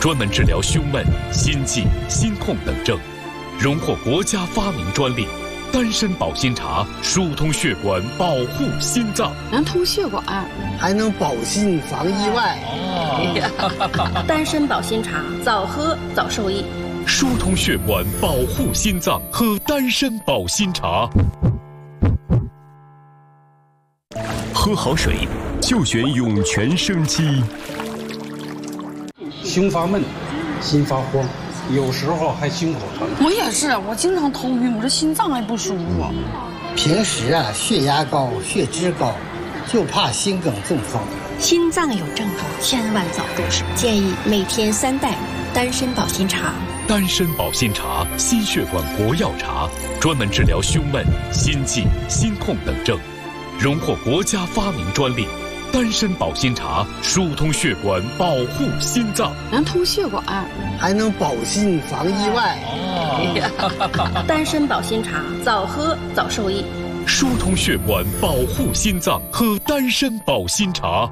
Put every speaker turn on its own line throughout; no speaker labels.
专门治疗胸闷、心悸、心痛等症，荣获国家发明专利。丹参保心茶疏通血管，保护心脏，
能通血管，
还能保心防意外。
丹参保心茶，早喝早受益。
疏通血管，保护心脏，喝丹参保心茶。
喝好水就选涌泉生机。
胸发闷，心发慌，有时候还心口疼。
我也是，我经常头晕，我这心脏还不舒服。
平时血压高、血脂高，就怕心梗中风。
心脏有症状，千万早入手。建议每天3袋丹参保心茶。
丹参保心茶，心血管国药茶，专门治疗胸闷、心悸、心痛等症，荣获国家发明专利。丹参保心茶疏通血管，保护心脏，
能通血管，
还能保心防意外。
丹参保心茶，早喝早受益。
疏通血管，保护心脏，喝丹参保心茶。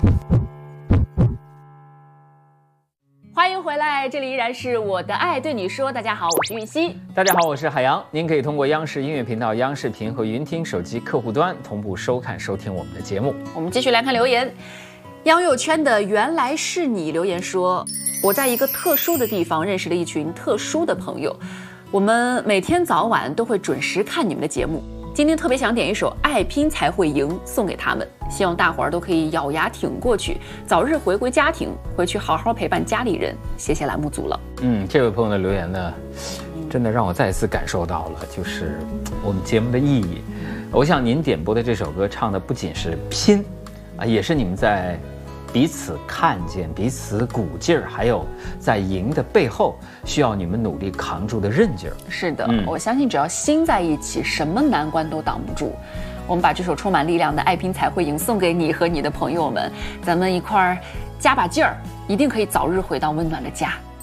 欢迎回来，这里依然是我的爱对你说。大家好，我是玉溪。
大家好，我是海洋。您可以通过央视音乐频道、央视频和云听手机客户端同步收看、收听我们的节目。
我们继续来看留言。央友圈的原来是你留言说，我在一个特殊的地方认识了一群特殊的朋友，我们每天早晚都会准时看你们的节目。今天特别想点一首《爱拼才会赢》送给他们，希望大伙儿都可以咬牙挺过去，早日回归家庭，回去好好陪伴家里人。谢谢栏目组了。
这位朋友的留言呢，真的让我再一次感受到了，就是我们节目的意义。我想您点播的这首歌唱的不仅是拼，也是你们在彼此看见、彼此鼓劲儿，还有在赢的背后需要你们努力扛住的韧劲儿。
是的，我相信只要心在一起，什么难关都挡不住。我们把这首充满力量的《爱拼才会赢》送给你和你的朋友们，咱们一块儿加把劲儿，一定可以早日回到温暖的家。